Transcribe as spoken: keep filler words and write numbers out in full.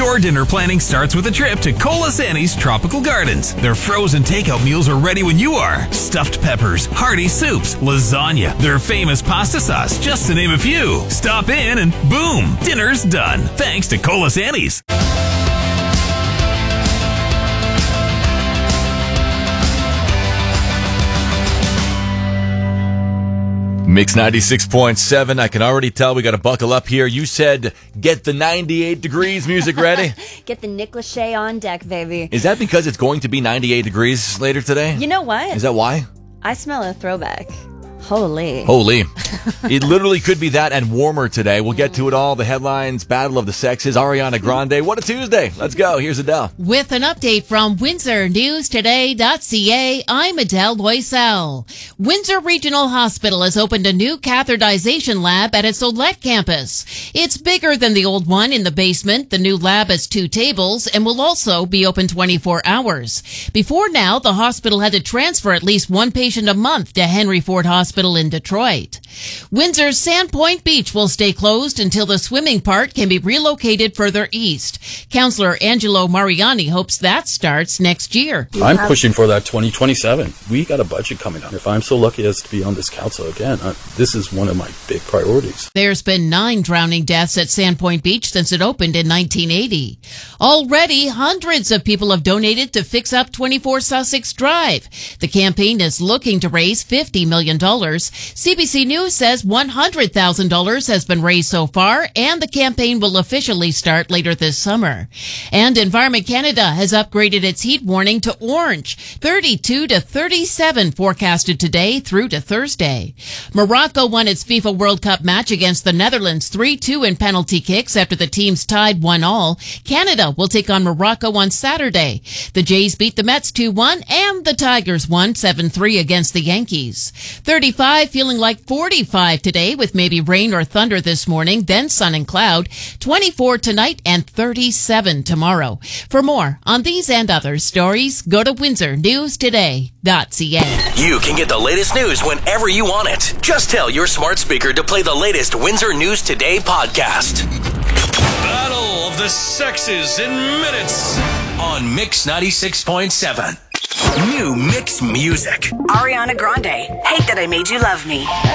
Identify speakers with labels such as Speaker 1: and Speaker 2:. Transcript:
Speaker 1: Your dinner planning starts with a trip to Colasanni's Tropical Gardens. Their frozen takeout meals are ready when you are. Stuffed peppers, hearty soups, lasagna, their famous pasta sauce, just to name a few. Stop in and boom, dinner's done. Thanks to Colasanni's.
Speaker 2: Mix ninety-six point seven. I can already tell we got to buckle up here. You said get the ninety-eight degrees music ready.
Speaker 3: Get the Nick Lachey on deck, baby.
Speaker 2: Is that because it's going to be ninety-eight degrees later today?
Speaker 3: You know what?
Speaker 2: Is that why?
Speaker 3: I smell a throwback. Holy.
Speaker 2: Holy. It literally could be that and warmer today. We'll get to it all. The headlines, Battle of the Sexes, Ariana Grande. What a Tuesday. Let's go. Here's Adele.
Speaker 4: With an update from Windsor News Today dot C A, I'm Adele Loisel. Windsor Regional Hospital has opened a new catheterization lab at its Olette campus. It's bigger than the old one in the basement. The new lab has two tables and will also be open twenty-four hours. Before now, the hospital had to transfer at least one patient a month to Henry Ford Hospital in Detroit. Windsor's Sandpoint Beach will stay closed until the swimming part can be relocated further east. Councillor Angelo Mariani hopes that starts next year.
Speaker 5: I'm pushing for that twenty twenty-seven. We got a budget coming up. If I'm so lucky as to be on this council again, I, this is one of my big priorities.
Speaker 4: There's been nine drowning deaths at Sandpoint Beach since it opened in nineteen eighty. Already, hundreds of people have donated to fix up twenty-four Sussex Drive. The campaign is looking to raise fifty million dollars. C B C News says one hundred thousand dollars has been raised so far, and the campaign will officially start later this summer. And Environment Canada has upgraded its heat warning to orange, thirty-two to thirty-seven forecasted today through to Thursday. Morocco won its FIFA World Cup match against the Netherlands three two in penalty kicks after the teams tied one all. Canada will take on Morocco on Saturday. The Jays beat the Mets two one, and the Tigers won seven three against the Yankees. thirty-five feeling like forty-five today with maybe rain or thunder this morning, then sun and cloud. twenty-four tonight and thirty-seven tomorrow. For more on these and other stories, go to Windsor News Today dot C A.
Speaker 6: You can get the latest news whenever you want it. Just tell your smart speaker to play the latest Windsor News Today podcast. Battle of the Sexes in minutes on Mix ninety-six point seven. New Mix music.
Speaker 7: Ariana Grande, Hate That I Made You Love Me.